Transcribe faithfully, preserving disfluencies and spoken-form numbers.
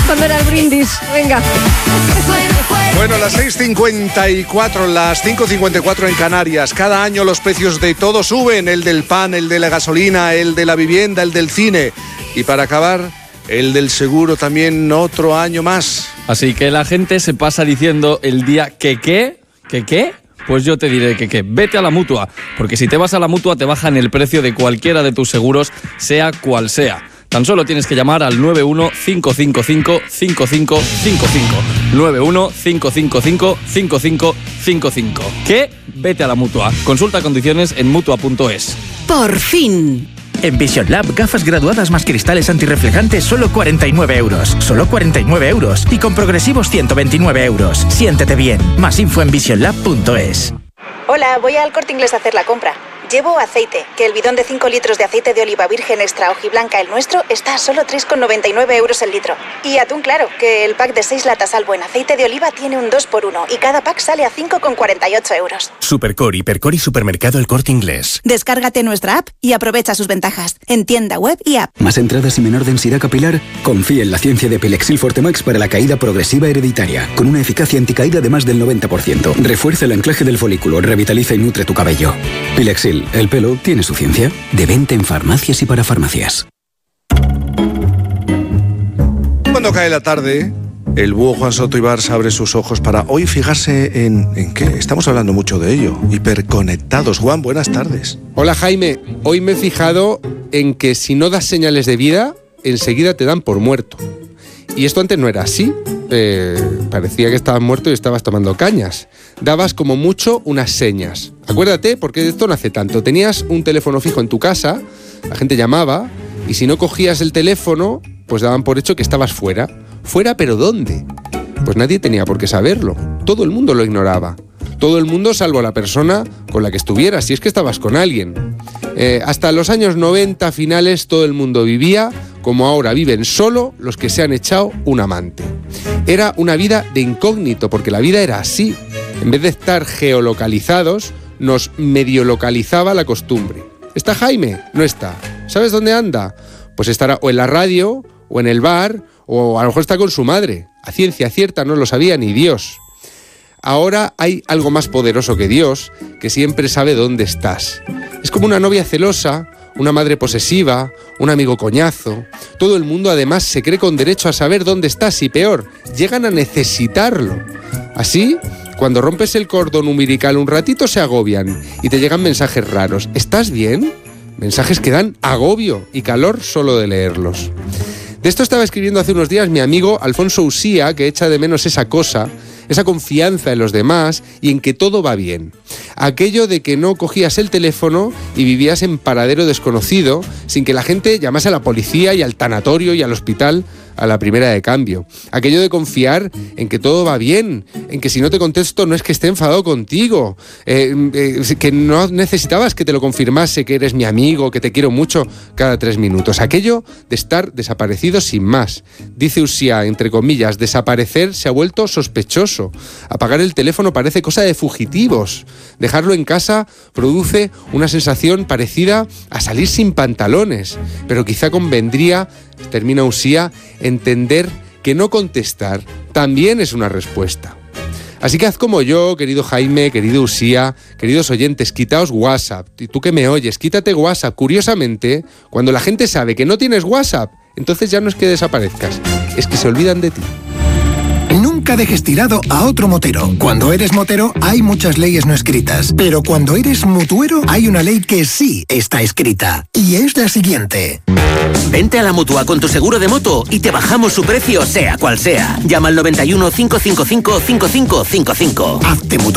cuando era el brindis. Venga. Bueno, las seis cincuenta y cuatro, las cinco cincuenta y cuatro en Canarias. Cada año los precios de todo suben. El del pan, el de la gasolina, el de la vivienda, el del cine. Y para acabar, el del seguro también otro año más. Así que la gente se pasa diciendo el día que qué, que qué. Pues yo te diré que qué, vete a la Mutua. Porque si te vas a la Mutua te bajan el precio de cualquiera de tus seguros, sea cual sea. Tan solo tienes que llamar al nueve uno cinco cinco cinco cinco cinco cinco cinco. nueve uno cinco cinco cinco cinco cinco cinco cinco. ¿Qué? Vete a la Mutua. Consulta condiciones en mutua punto es. Por fin. En Vision Lab, gafas graduadas más cristales antirreflejantes, solo cuarenta y nueve euros. Solo cuarenta y nueve euros. Y con progresivos ciento veintinueve euros. Siéntete bien. Más info en vision lab punto es. Hola, voy al Corte Inglés a hacer la compra. Llevo aceite, que el bidón de cinco litros de aceite de oliva virgen extra hojiblanca, el nuestro, está a solo tres con noventa y nueve euros el litro. Y atún claro, que el pack de seis latas Albo en aceite de oliva tiene un dos por uno y cada pack sale a cinco con cuarenta y ocho euros. Supercore, Hipercore y Supermercado El Corte Inglés. Descárgate nuestra app y aprovecha sus ventajas en tienda web y app. ¿Más entradas y menor densidad capilar? Confía en la ciencia de Pilexil Fortemax para la caída progresiva hereditaria, con una eficacia anticaída de más del noventa por ciento. Refuerza el anclaje del folículo, revitaliza y nutre tu cabello. Pilexil, el pelo tiene su ciencia. De venta en farmacias y para farmacias. Cuando cae la tarde, el búho Juan Soto Ibars abre sus ojos para hoy fijarse en... ¿En qué? Estamos hablando mucho de ello. Hiperconectados. Juan, buenas tardes. Hola Jaime, hoy me he fijado en que si no das señales de vida, enseguida te dan por muerto. Y esto antes no era así. Eh, parecía que estabas muerto y estabas tomando cañas. Dabas como mucho unas señas. Acuérdate, porque esto no hace tanto. Tenías un teléfono fijo en tu casa, la gente llamaba, y si no cogías el teléfono, pues daban por hecho que estabas fuera. ¿Fuera pero dónde? Pues nadie tenía por qué saberlo. Todo el mundo lo ignoraba. Todo el mundo salvo la persona con la que estuvieras, si es que estabas con alguien. Eh, hasta los años noventa finales todo el mundo vivía como ahora viven solo los que se han echado un amante. Era una vida de incógnito, porque la vida era así. En vez de estar geolocalizados, nos medio localizaba la costumbre. ¿Está Jaime? No está. ¿Sabes dónde anda? Pues estará o en la radio, o en el bar, o a lo mejor está con su madre. A ciencia cierta no lo sabía ni Dios. Ahora hay algo más poderoso que Dios, que siempre sabe dónde estás. Es como una novia celosa, una madre posesiva, un amigo coñazo. Todo el mundo además se cree con derecho a saber dónde estás y peor, llegan a necesitarlo. Así, cuando rompes el cordón umbilical un ratito se agobian y te llegan mensajes raros. ¿Estás bien? Mensajes que dan agobio y calor solo de leerlos. De esto estaba escribiendo hace unos días mi amigo Alfonso Usía, que echa de menos esa cosa, esa confianza en los demás y en que todo va bien. Aquello de que no cogías el teléfono y vivías en paradero desconocido sin que la gente llamase a la policía y al tanatorio y al hospital a la primera de cambio. Aquello de confiar en que todo va bien, en que si no te contesto no es que esté enfadado contigo, eh, eh, que no necesitabas que te lo confirmase, que eres mi amigo, que te quiero mucho cada tres minutos. Aquello de estar desaparecido sin más. Dice Usía, entre comillas, desaparecer se ha vuelto sospechoso. Apagar el teléfono parece cosa de fugitivos. Dejarlo en casa produce una sensación parecida a salir sin pantalones. Pero quizá convendría, termina Usía, entender que no contestar también es una respuesta. Así que haz como yo, querido Jaime, querido Usía, queridos oyentes, quitaos WhatsApp. Y tú que me oyes, quítate WhatsApp. Curiosamente, cuando la gente sabe que no tienes WhatsApp, entonces ya no es que desaparezcas, es que se olvidan de ti. Nunca dejes tirado a otro motero. Cuando eres motero hay muchas leyes no escritas, pero cuando eres mutuero hay una ley que sí está escrita, y es la siguiente. Vente a la Mutua con tu seguro de moto y te bajamos su precio sea cual sea. Llama al noventa y uno, cinco cinco cinco, cinco cinco cinco cinco. Hazte mutuero.